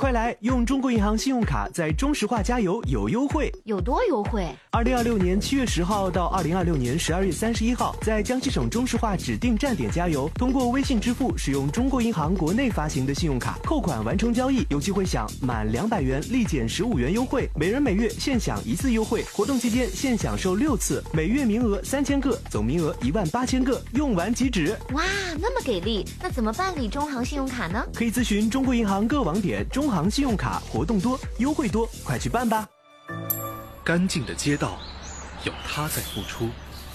快来用中国银行信用卡在中石化加油有优惠。 有多优惠 ？2026年7月10号到2026年12月31号，在江西省中石化指定站点加油，通过微信支付使用中国银行国内发行的信用卡扣款完成交易，有机会享满200元立减15元优惠，每人每月限享1次优惠。活动期间限享受6次，每月名额3000个，总名额18000个，用完即止。 哇，那么给力！那怎么办理中行信用卡呢？ 可以咨询中国银行各网点。中行信用卡活动多，优惠多，快去办吧！ 干净的街道，有他在付出；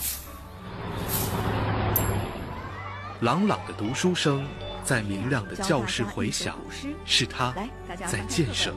朗朗的读书声，在明亮的教室回响，是他在建设。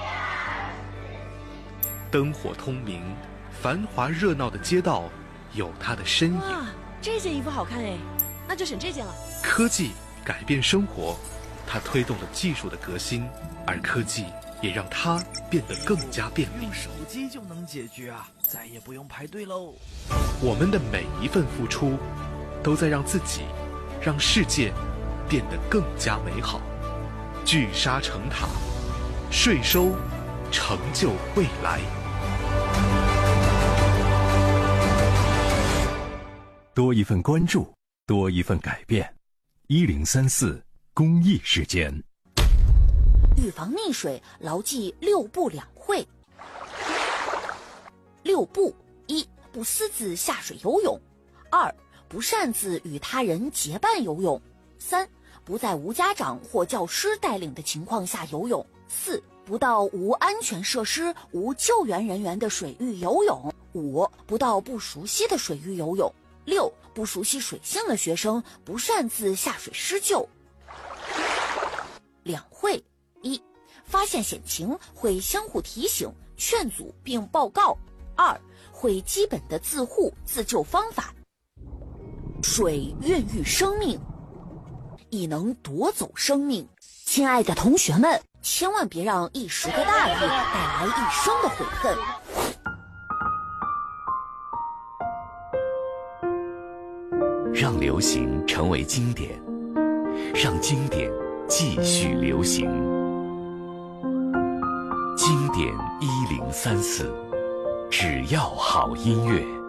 灯火通明，繁华热闹的街道，有他的身影。 哇，这件衣服好看哎，那就选这件了。 科技改变生活，它推动了技术的革新，而科技也让它变得更加便利。 用手机就能解决啊，再也不用排队喽。 我们的每一份付出，都在让自己、让世界变得更加美好。聚沙成塔，税收成就未来。 多一份关注，多一份改变。1034公益时间。 预防溺水，牢记6不2会。6不：1. 不私自下水游泳； 2. 不擅自与他人结伴游泳； 3. 不在无家长或教师带领的情况下游泳； 4. 不到无安全设施、无救援人员的水域游泳； 5. 不到不熟悉的水域游泳； 6. 不熟悉水性的学生不擅自下水施救。2会：1. 发现险情会相互提醒、劝阻并报告； 2. 会基本的自护自救方法。水孕育生命，亦能夺走生命。亲爱的同学们，千万别让一时的大意带来一生的悔恨。 让流行成为经典，让经典继续流行。经典1034，只要好音乐。